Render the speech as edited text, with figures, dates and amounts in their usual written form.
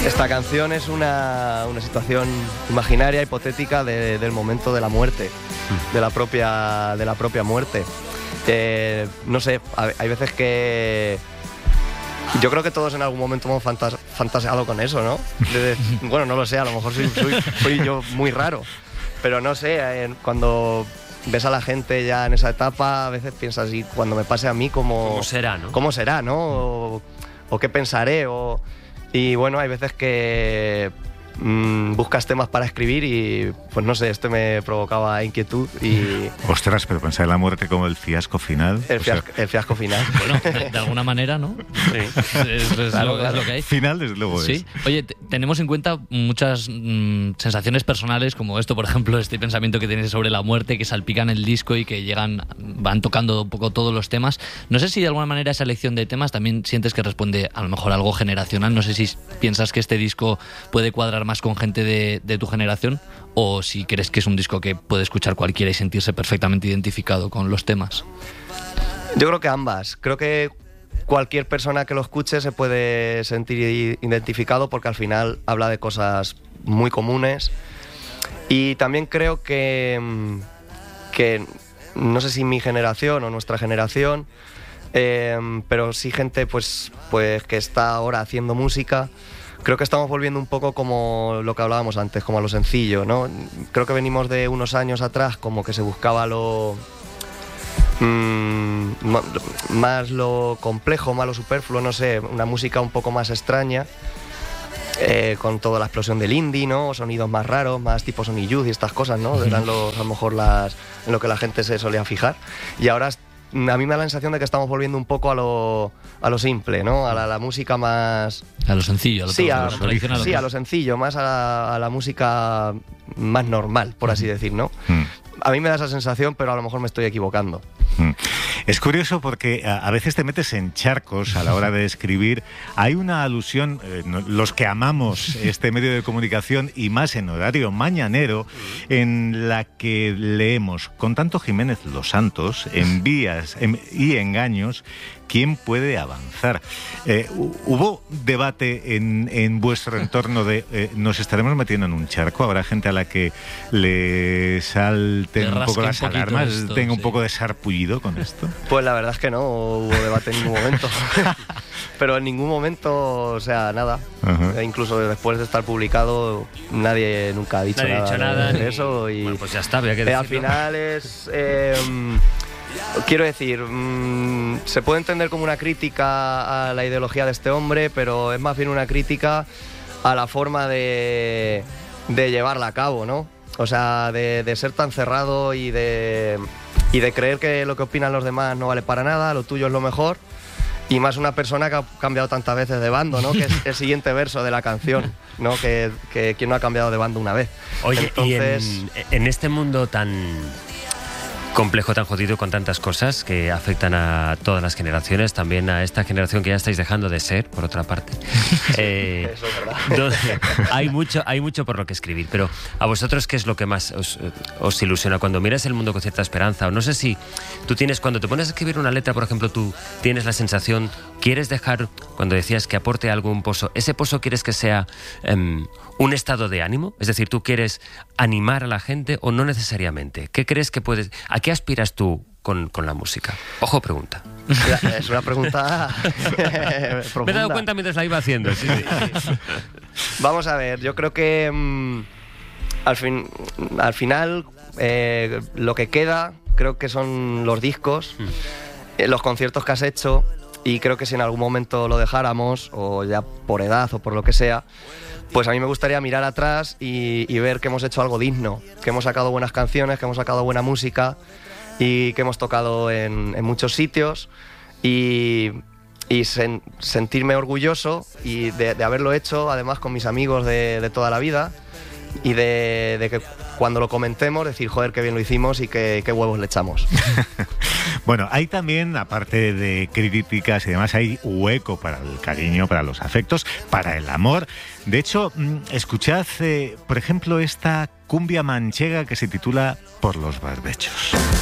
Esta canción es una situación imaginaria, hipotética del momento de la muerte, de la propia muerte. No sé, hay veces que... Yo creo que todos en algún momento hemos fantaseado con eso, ¿no? Bueno, no lo sé, a lo mejor soy yo muy raro, pero no sé, cuando ves a la gente ya en esa etapa, a veces piensas, y cuando me pase a mí, ¿cómo será, no? ¿Cómo será, no? O qué pensaré, y bueno, hay veces que buscas temas para escribir y, pues no sé, esto me provocaba inquietud y... Ostras, pero pensar en la muerte como el fiasco final. El fiasco final. Bueno, de alguna manera, ¿no? Sí. Es lo que hay. Final, desde luego sí. es. Oye, tenemos en cuenta muchas sensaciones personales, como esto, por ejemplo, este pensamiento que tienes sobre la muerte, que salpican el disco y que van tocando un poco todos los temas. No sé si de alguna manera esa elección de temas también sientes que responde a lo mejor a algo generacional. No sé si piensas que este disco puede cuadrar más con gente de tu generación, o si crees que es un disco que puede escuchar cualquiera y sentirse perfectamente identificado con los temas. Yo creo que ambas. Creo que cualquier persona que lo escuche se puede sentir identificado, porque al final habla de cosas muy comunes. Y también creo que no sé si mi generación o nuestra generación, pero sí gente pues que está ahora haciendo música. Creo que estamos volviendo un poco como lo que hablábamos antes, como a lo sencillo, ¿no? Creo que venimos de unos años atrás como que se buscaba más lo complejo, más lo superfluo, no sé, una música un poco más extraña, con toda la explosión del indie, ¿no? Sonidos más raros, más tipo Sonic Youth y estas cosas, ¿no? Eran a lo mejor en lo que la gente se solía fijar. Y ahora a mí me da la sensación de que estamos volviendo un poco a lo simple, ¿no? A la música más... A lo sencillo, tradicional. Sí, a lo sencillo, más a la música más normal, por así decir, ¿no? A mí me da esa sensación, pero a lo mejor me estoy equivocando. Es curioso porque a veces te metes en charcos a la hora de escribir. Hay una alusión, los que amamos este medio de comunicación y más en horario mañanero, en la que leemos: con tanto Jiménez Los Santos, envías y engaños, ¿quién puede avanzar? ¿Hubo debate en vuestro entorno de nos estaremos metiendo en un charco? ¿Habrá gente a la que le salten un poco las alarmas, tenga un poco de sarpullido con esto? Pues la verdad es que no hubo debate en ningún momento. Pero en ningún momento, o sea, nada. Incluso después de estar publicado, nadie nunca ha dicho nada de eso. Y bueno, pues ya está, había que decirlo. Al final es... quiero decir, se puede entender como una crítica a la ideología de este hombre, pero es más bien una crítica a la forma de llevarla a cabo, ¿no? O sea, de ser tan cerrado y de creer que lo que opinan los demás no vale para nada, lo tuyo es lo mejor. Y más una persona que ha cambiado tantas veces de bando, ¿no? Que es el siguiente verso de la canción, ¿no? Que quien no ha cambiado de bando una vez. Oye, entonces... y en este mundo tan complejo, tan jodido, con tantas cosas que afectan a todas las generaciones, también a esta generación que ya estáis dejando de ser, por otra parte. Eso es verdad. Hay mucho por lo que escribir, pero a vosotros, ¿qué es lo que más os ilusiona cuando miras el mundo con cierta esperanza? O no sé si tú tienes, cuando te pones a escribir una letra, por ejemplo, tú tienes la sensación, quieres dejar, cuando decías que aporte algo un pozo, ¿ese pozo quieres que sea un estado de ánimo? Es decir, ¿tú quieres animar a la gente o no necesariamente? ¿Qué crees que puedes...? ¿A qué aspiras tú con la música? Ojo, pregunta. Es una pregunta profunda. Me he dado cuenta mientras la iba haciendo. Sí. Vamos a ver, yo creo que al final lo que queda creo que son los discos, los conciertos que has hecho, y creo que si en algún momento lo dejáramos, o ya por edad o por lo que sea, pues a mí me gustaría mirar atrás y ver que hemos hecho algo digno, que hemos sacado buenas canciones, que hemos sacado buena música y que hemos tocado en muchos sitios, y sentirme orgulloso y de haberlo hecho, además con mis amigos de toda la vida, y de que cuando lo comentemos decir, joder, qué bien lo hicimos y qué huevos le echamos. Bueno, hay también, aparte de críticas y demás, hay hueco para el cariño, para los afectos, para el amor. De hecho, escuchad, por ejemplo, esta cumbia manchega que se titula Por los barbechos.